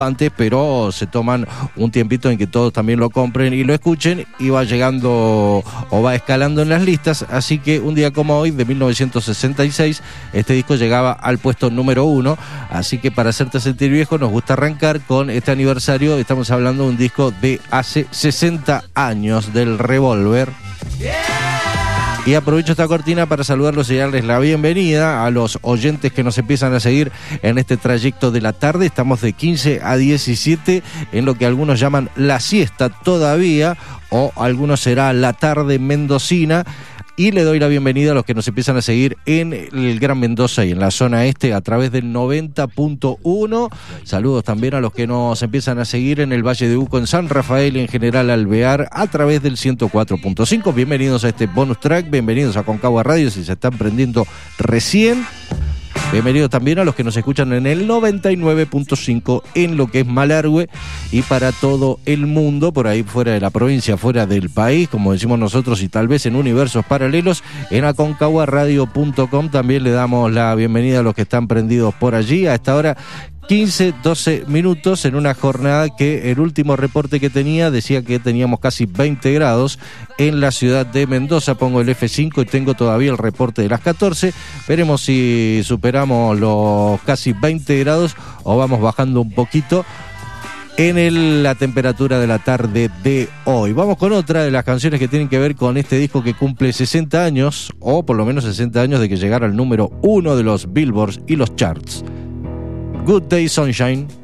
antes, pero se toman un tiempito en que todos también lo compren y lo escuchen, y va llegando o va escalando en las listas. Así que un día como hoy, de 1966, este disco llegaba al puesto número 1. Así que para hacerte sentir viejo, nos gusta arrancar con este aniversario. Estamos hablando de un disco de hace 60 años, del Revolver. Y aprovecho esta cortina para saludarlos y darles la bienvenida a los oyentes que nos empiezan a seguir en este trayecto de la tarde. Estamos de 15 a 17 en lo que algunos llaman la siesta todavía, o algunos será la tarde mendocina. Y le doy la bienvenida a los que nos empiezan a seguir en el Gran Mendoza y en la zona este a través del 90.1. Saludos también a los que nos empiezan a seguir en el Valle de Uco, en San Rafael y en General Alvear a través del 104.5. Bienvenidos a este bonus track, bienvenidos a Concagua Radio si se están prendiendo recién. Bienvenidos también a los que nos escuchan en el 99.5 en lo que es Malargüe y para todo el mundo, por ahí fuera de la provincia, fuera del país, como decimos nosotros, y tal vez en universos paralelos, en aconcaguaradio.com. También le damos la bienvenida a los que están prendidos por allí. A esta hora 15, 12 minutos en una jornada que el último reporte que tenía decía que teníamos casi 20 grados en la ciudad de Mendoza. Pongo el F5 y tengo todavía el reporte de las 14. Veremos si superamos los casi 20 grados o vamos bajando un poquito en la temperatura de la tarde de hoy. Vamos con otra de las canciones que tienen que ver con este disco que cumple 60 años, o por lo menos 60 años de que llegara al número 1 de los Billboards y los charts. Good Day Sunshine.